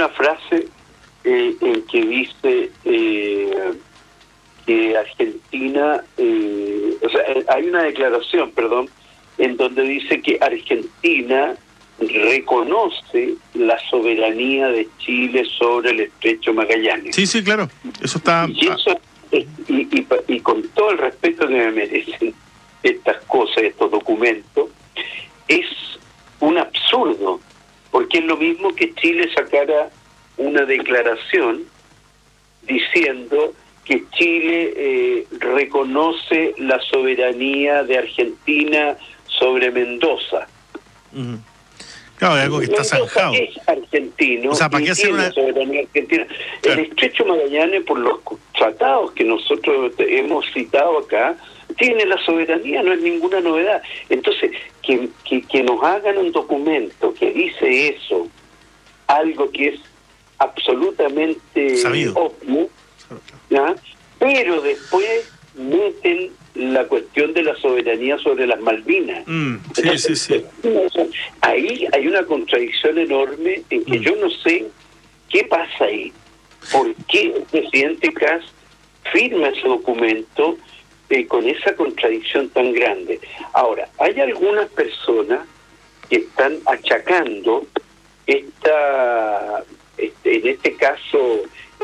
una frase en que dice que Argentina, hay una declaración, en donde dice que Argentina reconoce la soberanía de Chile sobre el Estrecho Magallanes. Sí, claro. Eso está... Y con todo el respeto que me merecen estas cosas, estos documentos, es un absurdo, porque es lo mismo que Chile sacara una declaración diciendo que Chile reconoce la soberanía de Argentina sobre Mendoza. Uh-huh. Claro, es algo que está zanjado. Es argentino, o sea, ¿para qué hacer una soberanía argentina? Claro. El Estrecho Magallanes, por los tratados que nosotros hemos citado acá, tiene la soberanía, no es ninguna novedad. Entonces, que nos hagan un documento que dice eso, algo que es absolutamente obvio, ¿ya? Pero después meten la cuestión de la soberanía sobre las Malvinas. Sí. Ahí hay una contradicción enorme en que yo no sé qué pasa ahí. ¿Por qué el presidente Kast firma ese documento con esa contradicción tan grande? Ahora, hay algunas personas que están achacando en este caso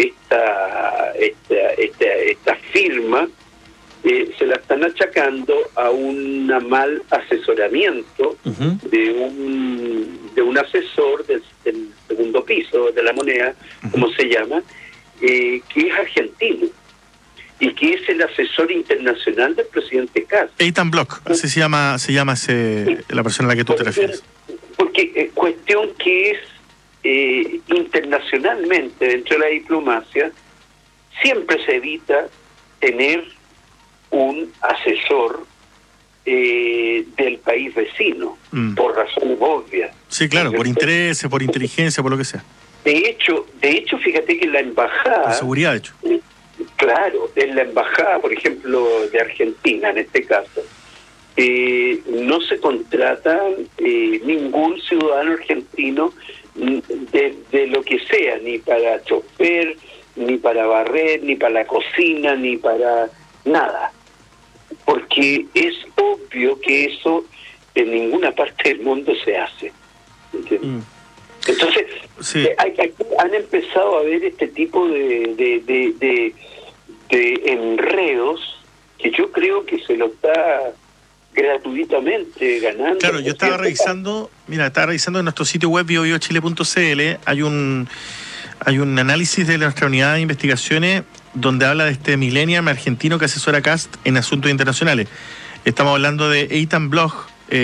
esta firma, se la están achacando a un mal asesoramiento de un asesor del segundo piso de la moneda, como se llama, que es argentino y que es el asesor internacional del presidente Kast. Ethan Bloch, así se llama la persona a la que tú te refieres. Porque cuestión que es internacionalmente dentro de la diplomacia siempre se evita tener un asesor del país vecino, por razones obvias. Sí, claro, por intereses, por inteligencia, por lo que sea. De hecho, fíjate que la embajada... Por seguridad, de hecho. Claro, en la embajada, por ejemplo, de Argentina, en este caso, no se contrata ningún ciudadano argentino de lo que sea, ni para chofer, ni para barrer, ni para la cocina, ni para nada. Porque es obvio que eso en ninguna parte del mundo se hace. ¿Entiendes? Entonces, sí. Han empezado a haber este tipo de enredos que yo creo que se lo está gratuitamente ganando. Claro, yo estaba revisando en nuestro sitio web biobiochile.cl, hay un análisis de nuestra unidad de investigaciones donde habla de este millennial argentino que asesora Kast en asuntos internacionales. Estamos hablando de Ethan Bloch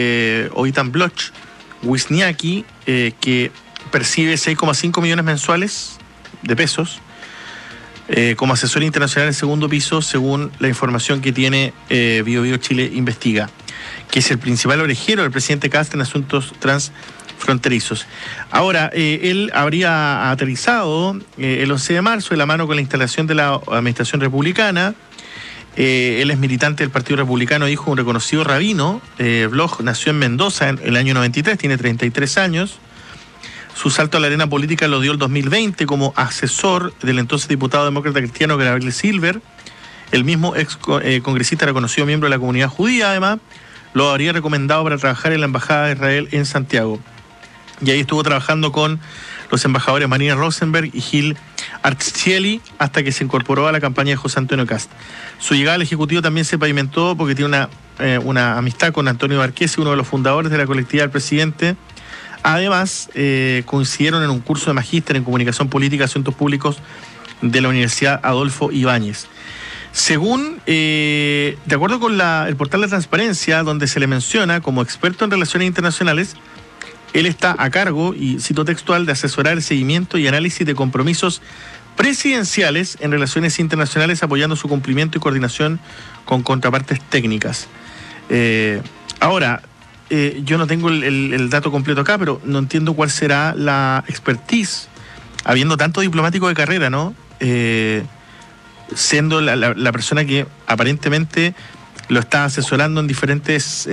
Wisniewski, que percibe 6,5 millones mensuales de pesos como asesor internacional en segundo piso, según la información que tiene Bio Chile Investiga, que es el principal orejero del presidente Kast en asuntos transfronterizos. Ahora, él habría aterrizado el 11 de marzo de la mano con la instalación de la administración republicana. Él es militante del Partido Republicano, hijo de un reconocido rabino. Bloch nació en Mendoza en el año 93, tiene 33 años. Su salto a la arena política lo dio el 2020 como asesor del entonces diputado demócrata cristiano Gabriel Silver. El mismo ex congresista reconocido miembro de la comunidad judía, además, lo habría recomendado para trabajar en la Embajada de Israel en Santiago. Y ahí estuvo trabajando con los embajadores Marina Rosenberg y Gil Arcieli hasta que se incorporó a la campaña de José Antonio Kast. Su llegada al Ejecutivo también se pavimentó porque tiene una amistad con Antonio Barquesi, uno de los fundadores de la colectividad del presidente. Además, coincidieron en un curso de magíster en Comunicación Política y Asuntos Públicos de la Universidad Adolfo Ibáñez. Según, de acuerdo con el portal de Transparencia, donde se le menciona como experto en relaciones internacionales, él está a cargo, y cito textual, de asesorar el seguimiento y análisis de compromisos presidenciales en relaciones internacionales, apoyando su cumplimiento y coordinación con contrapartes técnicas. Ahora, yo no tengo el dato completo acá, pero no entiendo cuál será la expertise, habiendo tanto diplomático de carrera, ¿no? Siendo la persona que aparentemente lo está asesorando en diferentes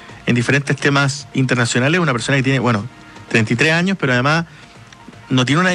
temas internacionales, una persona que tiene, 33 años, pero además no tiene una